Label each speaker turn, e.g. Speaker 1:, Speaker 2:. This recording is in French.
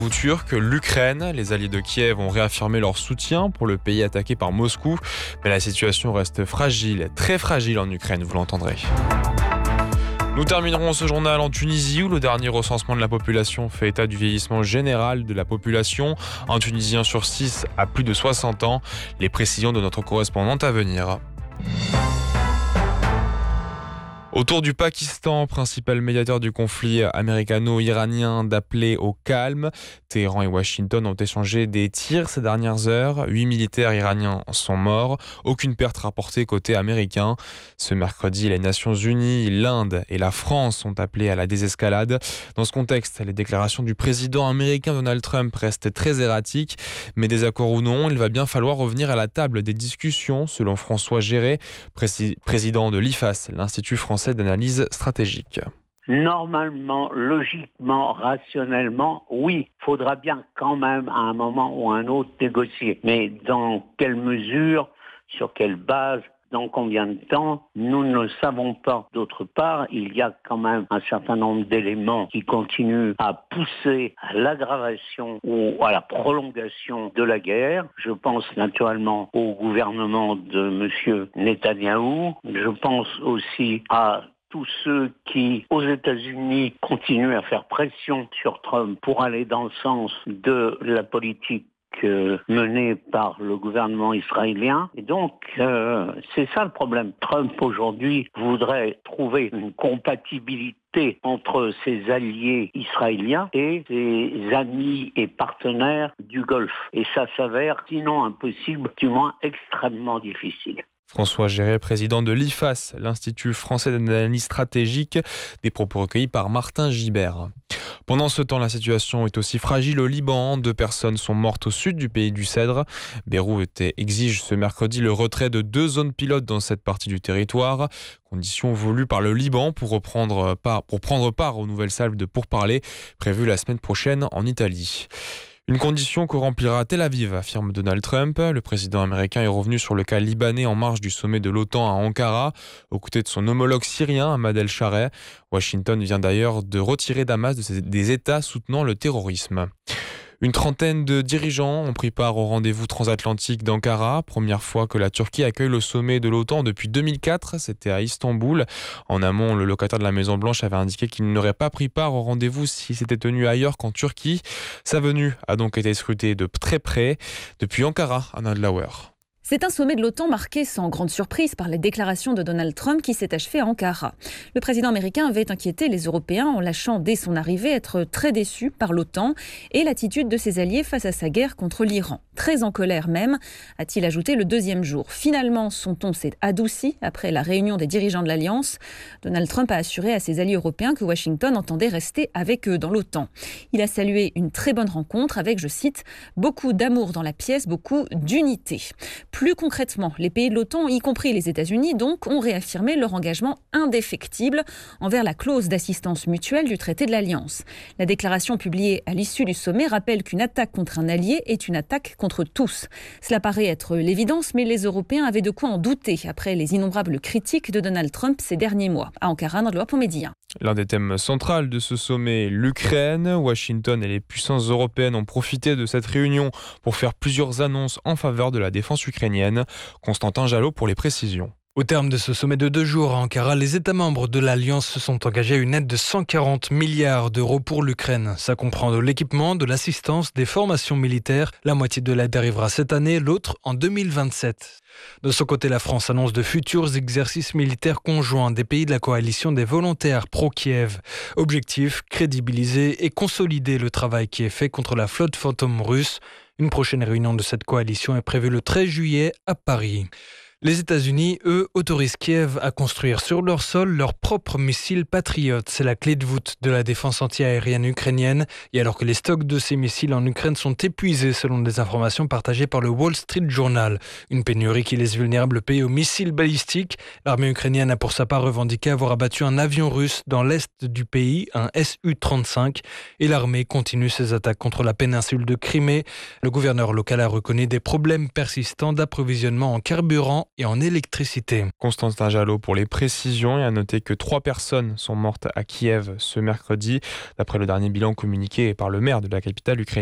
Speaker 1: Turc, l'Ukraine, les alliés de Kiev ont réaffirmé leur soutien pour le pays attaqué par Moscou, mais la situation reste fragile, très fragile en Ukraine, vous l'entendrez. Nous terminerons ce journal en Tunisie où le dernier recensement de la population fait état du vieillissement général de la population. Un Tunisien sur 6 a plus de 60 ans. Les précisions de notre correspondante à venir. Autour du Pakistan, principal médiateur du conflit américano-iranien, d'appeler au calme. Téhéran et Washington ont échangé des tirs ces dernières heures. 8 militaires iraniens sont morts. Aucune perte rapportée côté américain. Ce mercredi, les Nations Unies, l'Inde et la France ont appelé à la désescalade. Dans ce contexte, les déclarations du président américain Donald Trump restent très erratiques. Mais désaccord ou non, il va bien falloir revenir à la table des discussions, selon François Géré, président de l'IFAS, l'Institut français d'analyse stratégique.
Speaker 2: Normalement, logiquement, rationnellement, oui, faudra bien quand même à un moment ou à un autre négocier. Mais dans quelle mesure, sur quelle base, dans combien de temps, nous ne le savons pas. D'autre part, il y a quand même un certain nombre d'éléments qui continuent à pousser à l'aggravation ou à la prolongation de la guerre. Je pense naturellement au gouvernement de M. Netanyahou. Je pense aussi à tous ceux qui, aux États-Unis, continuent à faire pression sur Trump pour aller dans le sens de la politique menée par le gouvernement israélien. Et donc, c'est ça le problème. Trump, aujourd'hui, voudrait trouver une compatibilité entre ses alliés israéliens et ses amis et partenaires du Golfe. Et ça s'avère, sinon impossible, du moins extrêmement difficile.
Speaker 1: François Géré, président de l'IFAS, l'Institut français d'analyse stratégique, des propos recueillis par Martin Gibert. Pendant ce temps, la situation est aussi fragile au Liban. 2 personnes sont mortes au sud du pays du Cèdre. Beyrouth exige ce mercredi le retrait de 2 zones pilotes dans cette partie du territoire. Condition voulue par le Liban pour prendre part aux nouvelles salves de pourparlers prévues la semaine prochaine en Italie. Une condition que remplira Tel Aviv, affirme Donald Trump. Le président américain est revenu sur le cas libanais en marge du sommet de l'OTAN à Ankara, aux côtés de son homologue syrien, Ahmad El-Shareh. Washington vient d'ailleurs de retirer Damas des États soutenant le terrorisme. Une trentaine de dirigeants ont pris part au rendez-vous transatlantique d'Ankara. Première fois que la Turquie accueille le sommet de l'OTAN depuis 2004. C'était à Istanbul. En amont, le locataire de la Maison-Blanche avait indiqué qu'il n'aurait pas pris part au rendez-vous s'il s'était tenu ailleurs qu'en Turquie. Sa venue a donc été scrutée de très près. Depuis Ankara, Anna Dlauer.
Speaker 3: C'est un sommet de l'OTAN marqué sans grande surprise par les déclarations de Donald Trump qui s'est achevé à Ankara. Le président américain avait inquiété les Européens en lâchant dès son arrivée être très déçu par l'OTAN et l'attitude de ses alliés face à sa guerre contre l'Iran. Très en colère même, a-t-il ajouté le 2e jour. Finalement, son ton s'est adouci après la réunion des dirigeants de l'Alliance. Donald Trump a assuré à ses alliés européens que Washington entendait rester avec eux dans l'OTAN. Il a salué une très bonne rencontre avec, je cite, « beaucoup d'amour dans la pièce, beaucoup d'unité ». Plus concrètement, les pays de l'OTAN, y compris les États-Unis, donc, ont réaffirmé leur engagement indéfectible envers la clause d'assistance mutuelle du traité de l'Alliance. La déclaration publiée à l'issue du sommet rappelle qu'une attaque contre un allié est une attaque contre tous. Cela paraît être l'évidence, mais les Européens avaient de quoi en douter après les innombrables critiques de Donald Trump ces derniers mois. À Ankara, Nordloa pour Média.
Speaker 1: L'un des thèmes centraux de ce sommet, l'Ukraine. Washington et les puissances européennes ont profité de cette réunion pour faire plusieurs annonces en faveur de la défense ukrainienne. Constantin Jalot pour les précisions.
Speaker 4: Au terme de ce sommet de 2 jours à Ankara, les États membres de l'Alliance se sont engagés à une aide de 140 milliards d'euros pour l'Ukraine. Ça comprend de l'équipement, de l'assistance, des formations militaires. La moitié de l'aide arrivera cette année, l'autre en 2027. De son côté, la France annonce de futurs exercices militaires conjoints des pays de la coalition des volontaires pro-Kiev. Objectif, crédibiliser et consolider le travail qui est fait contre la flotte fantôme russe. Une prochaine réunion de cette coalition est prévue le 13 juillet à Paris. Les États-Unis, eux, autorisent Kiev à construire sur leur sol leurs propres missiles Patriot. C'est la clé de voûte de la défense anti-aérienne ukrainienne. Et alors que les stocks de ces missiles en Ukraine sont épuisés selon des informations partagées par le Wall Street Journal, une pénurie qui laisse vulnérable le pays aux missiles balistiques, l'armée ukrainienne a pour sa part revendiqué avoir abattu un avion russe dans l'est du pays, un Su-35, et l'armée continue ses attaques contre la péninsule de Crimée. Le gouverneur local a reconnu des problèmes persistants d'approvisionnement en carburant et en électricité.
Speaker 1: Constantin Jalot pour les précisions et à noter que 3 personnes sont mortes à Kiev ce mercredi, d'après le dernier bilan communiqué par le maire de la capitale ukrainienne.